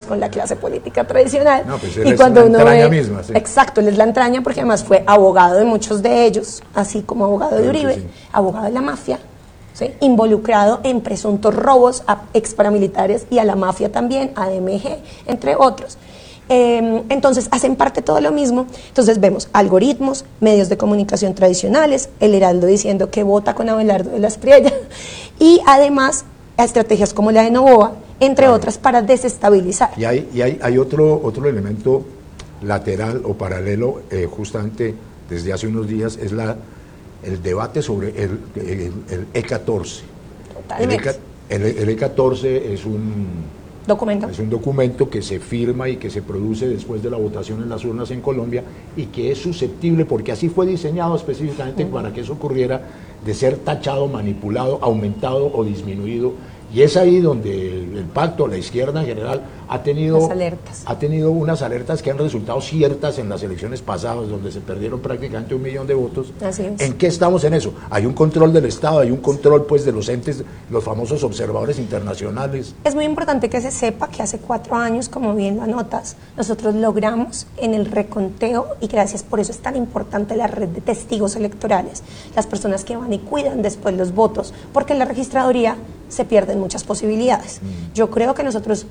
con la clase política tradicional. No, pues y cuando uno ve, misma, sí. exacto, él es la entraña porque además fue abogado de muchos de ellos, así como abogado de Uribe, sí. abogado de la mafia, ¿sí? Involucrado en presuntos robos a ex paramilitares y a la mafia también, a DMG, entre otros. Entonces hacen parte todo lo mismo. Entonces vemos algoritmos, medios de comunicación tradicionales, el Heraldo diciendo que vota con Abelardo de la Espriella, y además estrategias como la de Novoa, entre otras, para desestabilizar. Y hay otro elemento lateral o paralelo, justamente desde hace unos días, es el debate sobre el E14. Totalmente. El E14 es un documento que se firma y que se produce después de la votación en las urnas en Colombia y que es susceptible, porque así fue diseñado específicamente para que eso ocurriera, de ser tachado, manipulado, aumentado o disminuido. Y es ahí donde el pacto, la izquierda en general, ha tenido unas alertas que han resultado ciertas en las elecciones pasadas, donde se perdieron prácticamente 1 millón de votos. Así es. ¿En qué estamos en eso? Hay un control del Estado, hay un control pues de los entes, los famosos observadores internacionales. Es muy importante que se sepa que hace 4 años, como bien lo anotas, nosotros logramos en el reconteo, y gracias por eso es tan importante la red de testigos electorales, las personas que van y cuidan después los votos, porque en la registraduría se pierden muchas posibilidades. Yo creo que a nosotros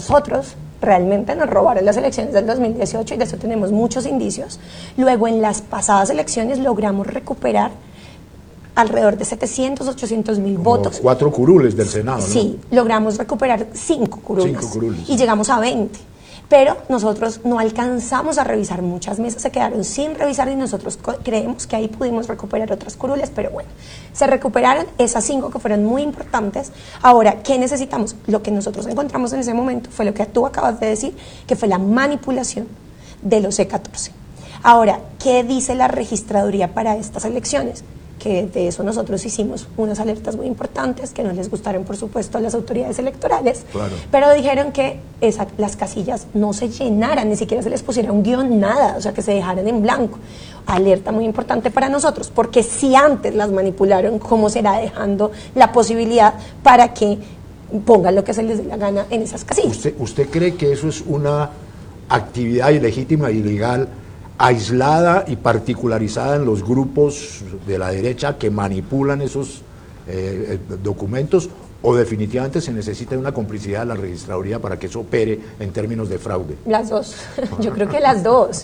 realmente nos robaron las elecciones del 2018 y de eso tenemos muchos indicios. Luego en las pasadas elecciones logramos recuperar alrededor de 700, 800 mil votos. 4 curules del Senado, ¿no? Sí, logramos recuperar 5 curules. 5 curules. Y llegamos a 20. Pero nosotros no alcanzamos a revisar, muchas mesas se quedaron sin revisar y nosotros creemos que ahí pudimos recuperar otras curules, pero bueno, se recuperaron esas 5 que fueron muy importantes. Ahora, ¿qué necesitamos? Lo que nosotros encontramos en ese momento fue lo que tú acabas de decir, que fue la manipulación de los E14. Ahora, ¿qué dice la registraduría para estas elecciones? Que de eso nosotros hicimos unas alertas muy importantes que no les gustaron, por supuesto, a las autoridades electorales, claro, pero dijeron que las casillas no se llenaran, ni siquiera se les pusiera un guión, nada, o sea, que se dejaran en blanco. Alerta muy importante para nosotros, porque si antes las manipularon, ¿cómo será dejando la posibilidad para que pongan lo que se les dé la gana en esas casillas? ¿Usted cree que eso es una actividad ilegítima, ilegal, aislada y particularizada en los grupos de la derecha que manipulan esos documentos, o definitivamente se necesita una complicidad de la registraduría para que eso opere en términos de fraude? Las dos, yo creo que las dos,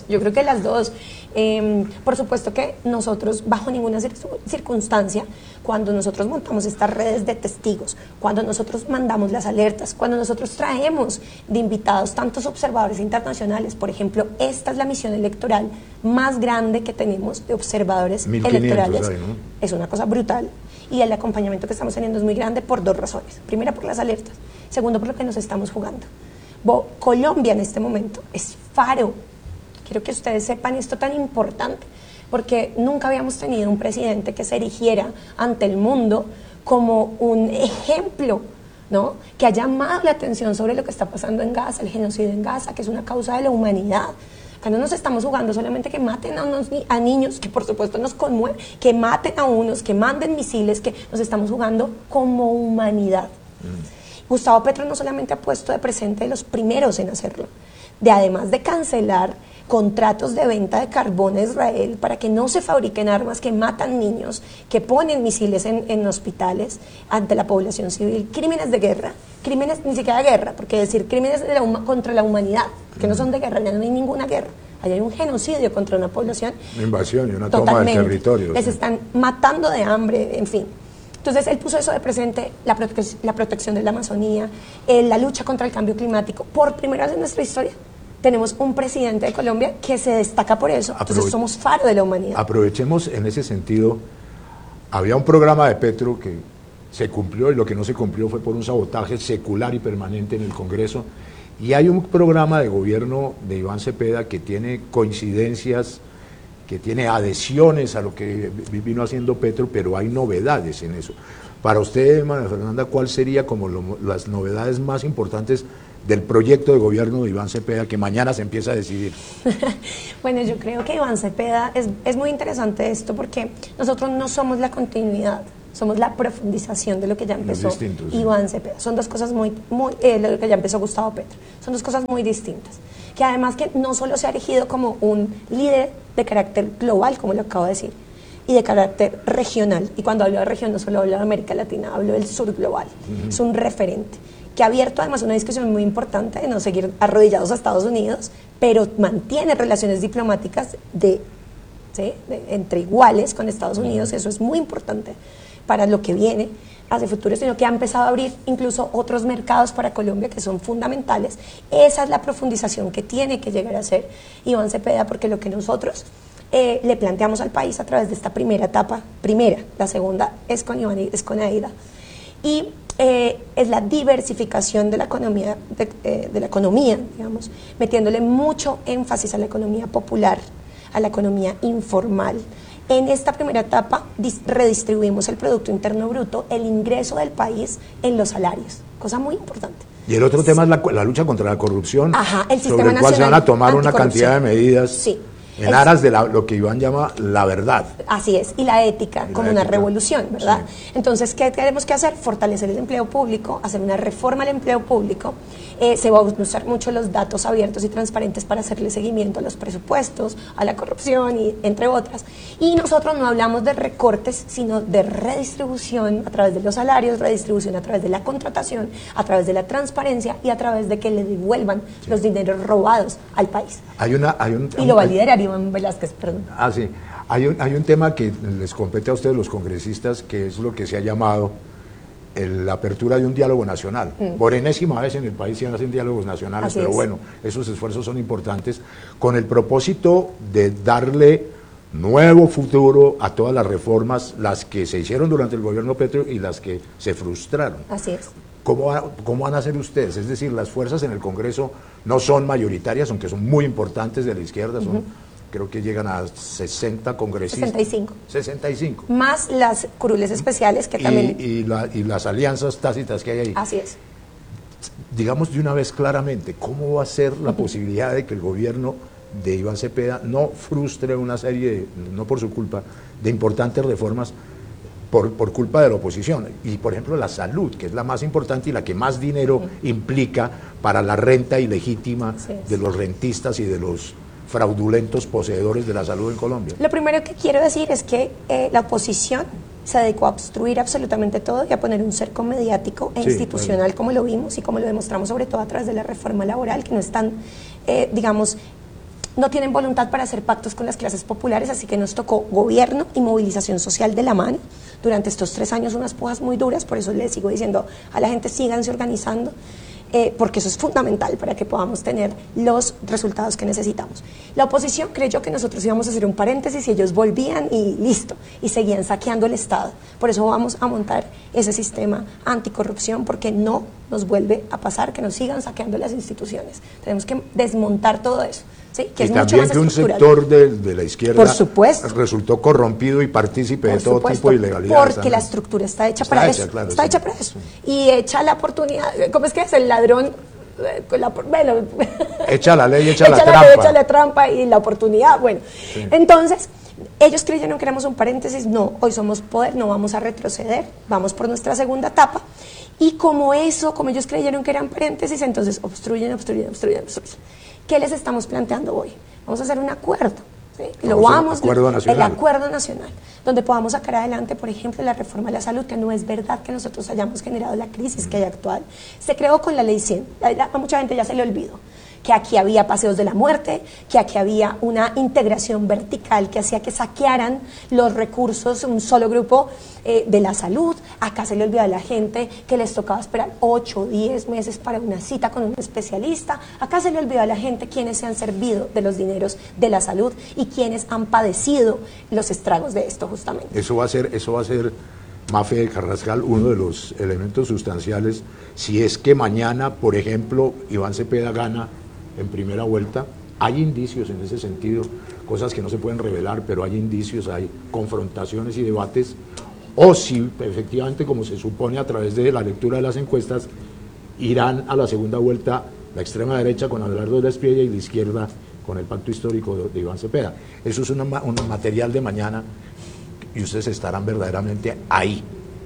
por supuesto que nosotros bajo ninguna circunstancia, cuando nosotros montamos estas redes de testigos, cuando nosotros mandamos las alertas, cuando nosotros traemos de invitados tantos observadores internacionales, por ejemplo, esta es la misión electoral más grande que tenemos de observadores 1500 electorales, hay, ¿no? Es una cosa brutal. Y el acompañamiento que estamos teniendo es muy grande por 2 razones. Primera, por las alertas. Segundo, por lo que nos estamos jugando. Colombia en este momento es faro. Quiero que ustedes sepan esto tan importante, porque nunca habíamos tenido un presidente que se erigiera ante el mundo como un ejemplo, ¿no? Que ha llamado la atención sobre lo que está pasando en Gaza, el genocidio en Gaza, que es una causa de la humanidad. Acá no nos estamos jugando solamente que maten a niños, que por supuesto nos conmueve, que maten a unos, que manden misiles, que nos estamos jugando como humanidad. Gustavo Petro no solamente ha puesto de presente de los primeros en hacerlo, además de cancelar contratos de venta de carbón a Israel para que no se fabriquen armas que matan niños, que ponen misiles en hospitales ante la población civil, crímenes de guerra, crímenes ni siquiera de guerra, porque decir crímenes contra la humanidad, que no son de guerra, ya no hay ninguna guerra, ahí hay un genocidio contra una población. Una invasión y una toma del territorio. Les están matando de hambre, en fin. Entonces él puso eso de presente, la protección de la Amazonía, la lucha contra el cambio climático. Por primera vez en nuestra historia tenemos un presidente de Colombia que se destaca por eso. Entonces somos faro de la humanidad. Aprovechemos en ese sentido. Había un programa de Petro que se cumplió y lo que no se cumplió fue por un sabotaje secular y permanente en el Congreso. Y hay un programa de gobierno de Iván Cepeda que tiene coincidencias, que tiene adhesiones a lo que vino haciendo Petro, pero hay novedades en eso. Para usted, María Fernanda, ¿cuál sería como las novedades más importantes del proyecto de gobierno de Iván Cepeda que mañana se empieza a decidir? Bueno, yo creo que Iván Cepeda es muy interesante esto porque nosotros no somos la continuidad, somos la profundización de lo que ya empezó distintos, sí. Iván Cepeda. Son dos cosas lo que ya empezó Gustavo Petro. Son dos cosas muy distintas. Que además que no solo se ha erigido como un líder de carácter global, como lo acabo de decir, y de carácter regional. Y cuando hablo de región no solo hablo de América Latina, hablo del sur global. Es un referente que ha abierto además una discusión muy importante de no seguir arrodillados a Estados Unidos, pero mantiene relaciones diplomáticas entre iguales con Estados Unidos. Eso es muy importante para lo que viene hacia el futuro, sino que ha empezado a abrir incluso otros mercados para Colombia que son fundamentales. Esa es la profundización que tiene que llegar a ser Iván Cepeda, porque lo que nosotros le planteamos al país a través de esta primera etapa, la segunda es con Iván, es con Aida, y es la diversificación de la economía, digamos, metiéndole mucho énfasis a la economía popular, a la economía informal. En esta primera etapa redistribuimos el Producto Interno Bruto, el ingreso del país en los salarios, cosa muy importante. Y el otro tema es la lucha contra la corrupción, el sobre el cual se van a tomar una cantidad de medidas. Sí. En aras de lo que Iván llama la verdad. Así es, y la ética como una revolución, ¿verdad? Sí. Entonces, ¿qué tenemos que hacer? Fortalecer el empleo público, hacer una reforma al empleo público. Se va a usar mucho los datos abiertos y transparentes para hacerle seguimiento a los presupuestos, a la corrupción, y entre otras. Y nosotros no hablamos de recortes, sino de redistribución a través de los salarios, redistribución a través de la contratación, a través de la transparencia y a través de que le devuelvan los dineros robados al país. Y lo va a liderar Iván Velázquez, perdón. Sí. Hay un tema que les compete a ustedes los congresistas, que es lo que se ha llamado la apertura de un diálogo nacional. Por enésima vez en el país se hacen diálogos nacionales, pero bueno, esos esfuerzos son importantes, con el propósito de darle nuevo futuro a todas las reformas, las que se hicieron durante el gobierno Petro y las que se frustraron. Así es. ¿Cómo van a hacer ustedes? Es decir, las fuerzas en el Congreso no son mayoritarias, aunque son muy importantes de la izquierda, creo que llegan a 60 congresistas. 65. Más las curules especiales que también... Y las alianzas tácitas que hay ahí. Así es. Digamos de una vez claramente, ¿cómo va a ser la posibilidad de que el gobierno de Iván Cepeda no frustre una serie, no por su culpa, de importantes reformas por culpa de la oposición? Y por ejemplo la salud, que es la más importante y la que más dinero implica para la renta ilegítima de los rentistas y de los fraudulentos poseedores de la salud en Colombia. Lo primero que quiero decir es que la oposición se dedicó a obstruir absolutamente todo y a poner un cerco mediático e institucional, como lo vimos y como lo demostramos sobre todo a través de la reforma laboral, que no están, no tienen voluntad para hacer pactos con las clases populares, así que nos tocó gobierno y movilización social de la mano. Durante estos 3 años unas pujas muy duras, por eso les sigo diciendo a la gente síganse organizando, porque eso es fundamental para que podamos tener los resultados que necesitamos. La oposición creyó que nosotros íbamos a hacer un paréntesis y ellos volvían y listo, y seguían saqueando el Estado. Por eso vamos a montar ese sistema anticorrupción, porque no nos vuelve a pasar que nos sigan saqueando las instituciones. Tenemos que desmontar todo eso. ¿Sí? Que y es también mucho más que un sector de la izquierda, por supuesto, resultó corrompido y partícipe de todo tipo de ilegalidades. Porque la estructura está hecha para eso. Claro, está hecha para eso. Y echa la oportunidad, ¿cómo es que es? El ladrón, echa la ley, echa la trampa. Echa la trampa y la oportunidad. Bueno, entonces, ellos creyeron que éramos un paréntesis. No, hoy somos poder, no vamos a retroceder, vamos por nuestra segunda etapa. Y como ellos creyeron que eran paréntesis, entonces obstruyen. ¿Qué les estamos planteando hoy? Vamos a hacer un acuerdo. ¿Sí? El acuerdo nacional, donde podamos sacar adelante, por ejemplo, la reforma de la salud, que no es verdad que nosotros hayamos generado la crisis que hay actual. Se creó con la ley 100. A mucha gente ya se le olvidó que aquí había paseos de la muerte, que aquí había una integración vertical que hacía que saquearan los recursos un solo grupo de la salud. Acá se le olvidó a la gente que les tocaba esperar 8 o 10 meses para una cita con un especialista. Acá se le olvidó a la gente quienes se han servido de los dineros de la salud y quienes han padecido los estragos de esto justamente. Eso va a ser Mafe Carrascal, uno de los elementos sustanciales, si es que mañana, por ejemplo, Iván Cepeda gana en primera vuelta. Hay indicios en ese sentido, cosas que no se pueden revelar, pero hay indicios, hay confrontaciones y debates, o si efectivamente, como se supone a través de la lectura de las encuestas, irán a la segunda vuelta la extrema derecha con Abelardo de la Espriella y la izquierda con el pacto histórico de Iván Cepeda. Eso es un material de mañana y ustedes estarán verdaderamente ahí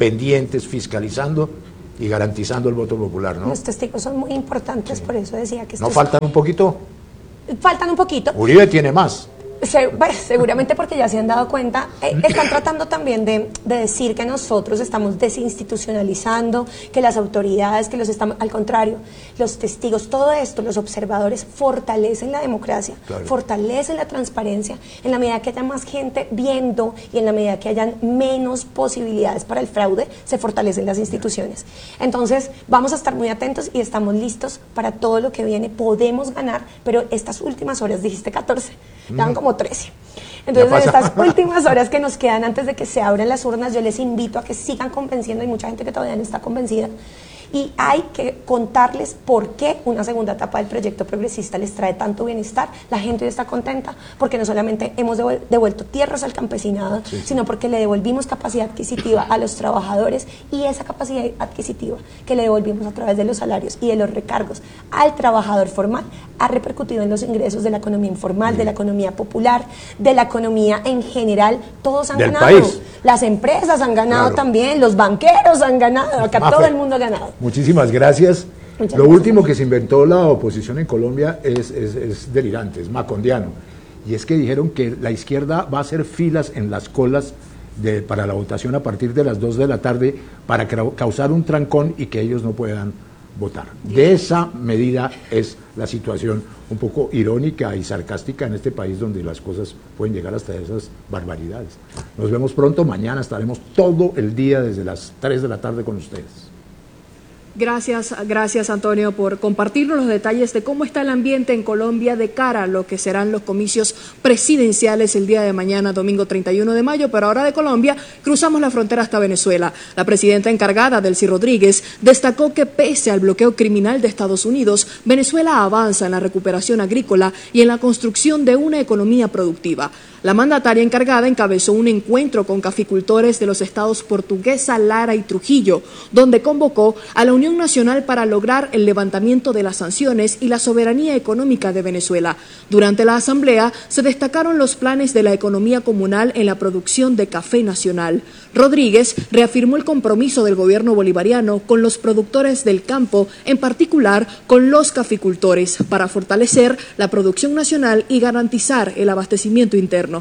pendientes, fiscalizando y garantizando el voto popular, ¿no? Los testigos son muy importantes, por eso decía que... ¿No faltan un poquito? Faltan un poquito. Uribe tiene más. Seguramente porque ya se han dado cuenta, están tratando también de decir que nosotros estamos desinstitucionalizando, que las autoridades, que los estamos, al contrario, los testigos, todo esto, los observadores fortalecen la democracia, claro, fortalecen la transparencia, en la medida que haya más gente viendo y en la medida que hayan menos posibilidades para el fraude, se fortalecen las instituciones. Entonces, vamos a estar muy atentos y estamos listos para todo lo que viene, podemos ganar, pero estas últimas horas, dijiste 14, dan como 13. Entonces, en estas últimas horas que nos quedan antes de que se abran las urnas, yo les invito a que sigan convenciendo. Hay mucha gente que todavía no está convencida. Y hay que contarles por qué una segunda etapa del proyecto progresista les trae tanto bienestar. La gente hoy está contenta porque no solamente hemos devuelto tierras al campesinado, sino porque le devolvimos capacidad adquisitiva a los trabajadores, y esa capacidad adquisitiva que le devolvimos a través de los salarios y de los recargos al trabajador formal ha repercutido en los ingresos de la economía informal, de la economía popular, de la economía en general. Todos han ganado. País. Las empresas han ganado también, los banqueros han ganado, acá todo el mundo ha ganado. Muchísimas gracias. Lo último que se inventó la oposición en Colombia es delirante, es macondiano. Y es que dijeron que la izquierda va a hacer filas en las colas para la votación a partir de las 2 de la tarde para causar un trancón y que ellos no puedan votar. De esa medida es la situación un poco irónica y sarcástica en este país, donde las cosas pueden llegar hasta esas barbaridades. Nos vemos pronto, mañana estaremos todo el día desde las 3 de la tarde con ustedes. Gracias Antonio por compartirnos los detalles de cómo está el ambiente en Colombia de cara a lo que serán los comicios presidenciales el día de mañana, domingo 31 de mayo, pero ahora de Colombia cruzamos la frontera hasta Venezuela. La presidenta encargada, Delcy Rodríguez, destacó que pese al bloqueo criminal de Estados Unidos, Venezuela avanza en la recuperación agrícola y en la construcción de una economía productiva. La mandataria encargada encabezó un encuentro con caficultores de los estados Portuguesa, Lara y Trujillo, donde convocó a la Unión Nacional para lograr el levantamiento de las sanciones y la soberanía económica de Venezuela. Durante la asamblea se destacaron los planes de la economía comunal en la producción de café nacional. Rodríguez reafirmó el compromiso del gobierno bolivariano con los productores del campo, en particular con los caficultores, para fortalecer la producción nacional y garantizar el abastecimiento interno.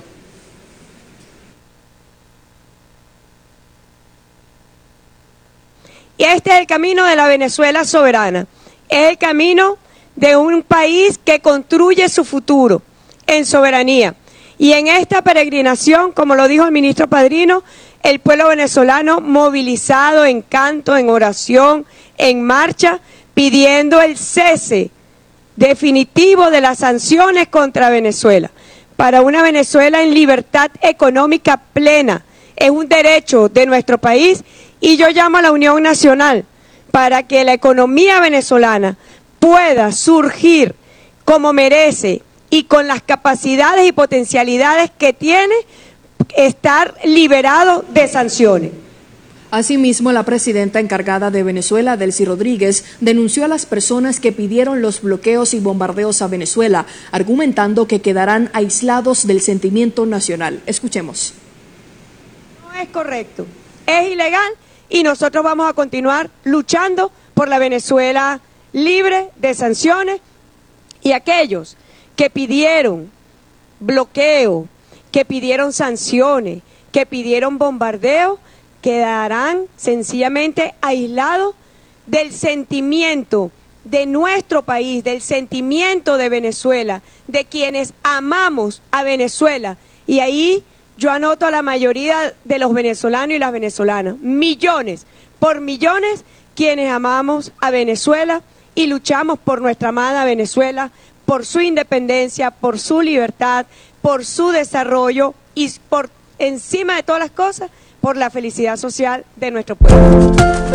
Y este es el camino de la Venezuela soberana, es el camino de un país que construye su futuro en soberanía. Y en esta peregrinación, como lo dijo el ministro Padrino, el pueblo venezolano movilizado en canto, en oración, en marcha, pidiendo el cese definitivo de las sanciones contra Venezuela. Para una Venezuela en libertad económica plena, es un derecho de nuestro país. Y yo llamo a la Unión Nacional para que la economía venezolana pueda surgir como merece y con las capacidades y potencialidades que tiene, estar liberado de sanciones. Asimismo, la presidenta encargada de Venezuela, Delcy Rodríguez, denunció a las personas que pidieron los bloqueos y bombardeos a Venezuela, argumentando que quedarán aislados del sentimiento nacional. Escuchemos. No es correcto, es ilegal. Y nosotros vamos a continuar luchando por la Venezuela libre de sanciones, y aquellos que pidieron bloqueo, que pidieron sanciones, que pidieron bombardeo, quedarán sencillamente aislados del sentimiento de nuestro país, del sentimiento de Venezuela, de quienes amamos a Venezuela. Y ahí yo anoto a la mayoría de los venezolanos y las venezolanas, millones por millones, quienes amamos a Venezuela y luchamos por nuestra amada Venezuela, por su independencia, por su libertad, por su desarrollo y por encima de todas las cosas, por la felicidad social de nuestro pueblo.